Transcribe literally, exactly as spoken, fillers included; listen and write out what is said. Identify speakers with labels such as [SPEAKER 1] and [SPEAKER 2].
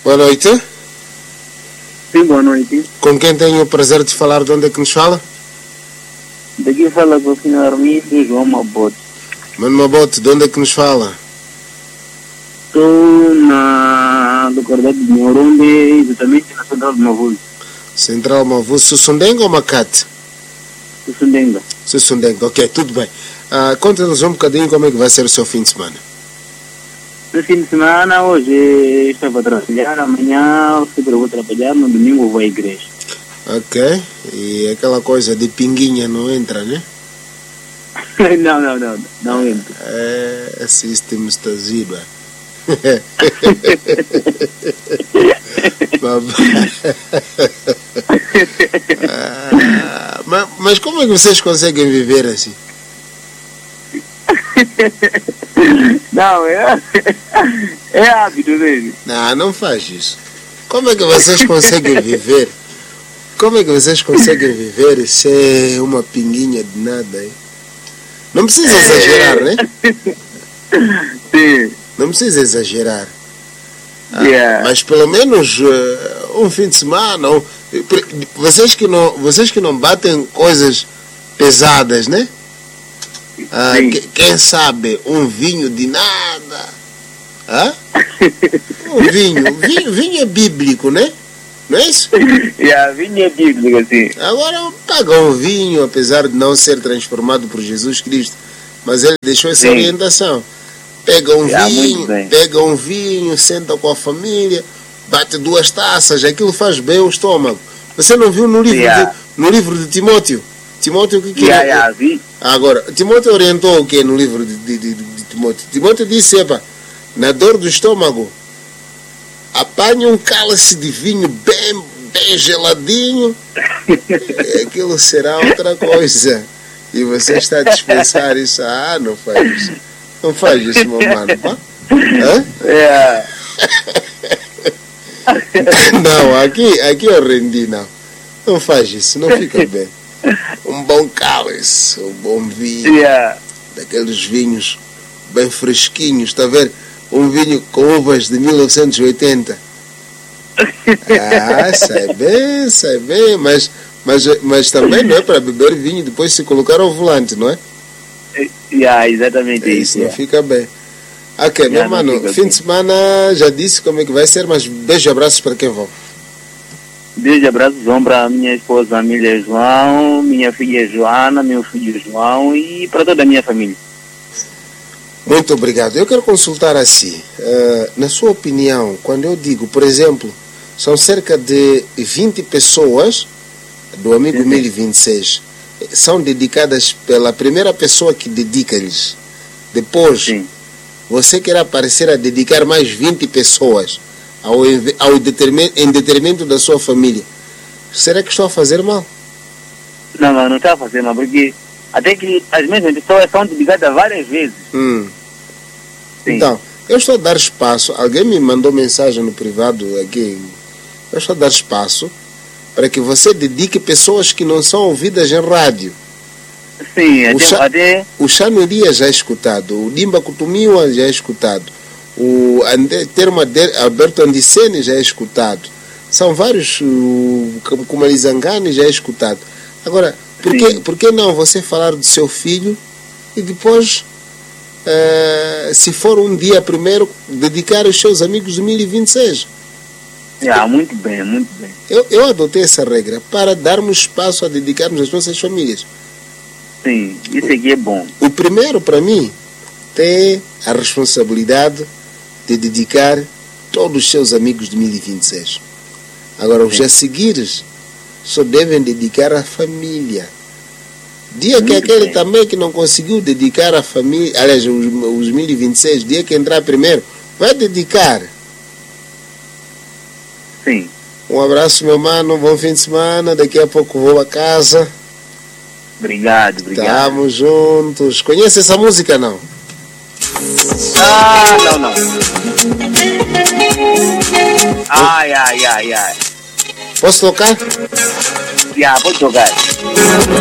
[SPEAKER 1] Boa noite.
[SPEAKER 2] Sim, boa noite.
[SPEAKER 1] Com quem tenho o prazer de falar? De onde é que nos fala?
[SPEAKER 2] Daqui fala com o senhor Armindo João Mabote.
[SPEAKER 1] Mano Mabote, de onde é que nos fala?
[SPEAKER 2] Estou na localidade de Morumbe, exatamente na Central de Mavuso.
[SPEAKER 1] Central Mavuso, Sussundenga ou Macate?
[SPEAKER 2] Sussundenga.
[SPEAKER 1] Sussundenga, ok, tudo bem. Uh, Conta-nos um bocadinho como é que vai ser o seu fim de semana.
[SPEAKER 2] No fim de semana, hoje estou para trabalhar, amanhã sempre vou trabalhar, no domingo vou à igreja.
[SPEAKER 1] Ok, e aquela coisa de pinguinha não entra, né?
[SPEAKER 2] não, não, não, não entra.
[SPEAKER 1] É, system estaziba. ah, mas, mas como é que vocês conseguem viver assim?
[SPEAKER 2] Não, é, é hábito mesmo.
[SPEAKER 1] Não, não faz isso. Como é que vocês conseguem viver? Como é que vocês conseguem viver sem uma pinguinha de nada, hein? Não precisa exagerar, né?
[SPEAKER 2] Sim.
[SPEAKER 1] Não precisa exagerar. Ah,
[SPEAKER 2] yeah.
[SPEAKER 1] Mas pelo menos uh, um fim de semana. Um, vocês, que não, vocês que não batem coisas pesadas, né? Ah, que, quem sabe um vinho de nada. Ah? Um vinho, vinho. Vinho é bíblico, né? Não é isso?
[SPEAKER 2] Yeah, vinho é bíblico, sim.
[SPEAKER 1] Agora paga um vinho, apesar de não ser transformado por Jesus Cristo. Mas ele deixou essa sim. orientação. Pega um yeah, vinho, pega um vinho, senta com a família, bate duas taças, aquilo faz bem ao estômago. Você não viu no livro, yeah. de, no livro de Timóteo? Timóteo o que queria?
[SPEAKER 2] Yeah, yeah, vi.
[SPEAKER 1] Agora, Timóteo orientou o que no livro de, de, de, de Timóteo? Timóteo disse, epa, na dor do estômago, apanhe um cálice de vinho bem, bem geladinho, e aquilo será outra coisa. E você está a dispensar isso. Ah, não faz isso. Não faz isso, meu mano. Pá? Hã?
[SPEAKER 2] Yeah.
[SPEAKER 1] Não, aqui, aqui eu rendi, não. Não faz isso, não fica bem. Um bom cálice, um bom vinho.
[SPEAKER 2] Yeah.
[SPEAKER 1] Daqueles vinhos bem fresquinhos, está a ver? Um vinho com uvas de mil novecentos e oitenta. Ah, sai bem, sai bem, mas, mas, mas também não é para beber vinho e depois se colocar ao volante, não é?
[SPEAKER 2] Yeah, exatamente
[SPEAKER 1] é
[SPEAKER 2] isso.
[SPEAKER 1] Isso
[SPEAKER 2] yeah.
[SPEAKER 1] não fica bem. Ok, yeah, meu mano, fim bem. de semana já disse como é que vai ser, mas beijo e abraços para quem vão.
[SPEAKER 2] Beijo e abraços vão para minha esposa, Amília João, minha filha Joana, meu filho João e para toda a minha família.
[SPEAKER 1] Muito obrigado. Eu quero consultar assim, uh, na sua opinião, quando eu digo, por exemplo, são cerca de vinte pessoas do Amigo mil e vinte e seis, são dedicadas pela primeira pessoa que dedica-lhes. Depois, sim. Você quer aparecer a dedicar mais vinte pessoas ao, ao determin, em detrimento da sua família. Será que estou a fazer mal?
[SPEAKER 2] Não, não, não está a fazer mal, porque até que as mesmas pessoas são dedicadas várias vezes.
[SPEAKER 1] Hum. Então, eu estou a dar espaço, alguém me mandou mensagem no privado aqui, eu estou a dar espaço para que você dedique pessoas que não são ouvidas em rádio.
[SPEAKER 2] Sim,
[SPEAKER 1] o
[SPEAKER 2] até...
[SPEAKER 1] Cha,
[SPEAKER 2] até...
[SPEAKER 1] o Chanuria já é escutado, o Dimba Kutumiwa já é escutado, o Termo Alberto Andicene já é escutado, são vários, o Kumalizangani já é escutado. Agora, por que, por que não você falar do seu filho e depois, uh, se for um dia primeiro, dedicar aos seus amigos do mil e vinte e seis?
[SPEAKER 2] Ah, muito bem, muito bem.
[SPEAKER 1] Eu, eu adotei essa regra para darmos espaço a dedicarmos às nossas famílias.
[SPEAKER 2] Sim, isso aqui é bom.
[SPEAKER 1] O primeiro, para mim, tem a responsabilidade de dedicar todos os seus amigos de mil e vinte e seis. Agora, os a seguires só devem dedicar à família. Dia que aquele bem. também que não conseguiu dedicar à família, aliás, os, os mil e vinte e seis, dia que entrar primeiro, vai dedicar.
[SPEAKER 2] Sim.
[SPEAKER 1] Um abraço, meu mano, bom fim de semana, daqui a pouco vou a casa.
[SPEAKER 2] Obrigado, obrigado.
[SPEAKER 1] Estamos juntos. Conhece essa música, não?
[SPEAKER 2] Ah, não, não. Ai, ai, ai, ai.
[SPEAKER 1] Posso tocar?
[SPEAKER 2] Já, pode tocar.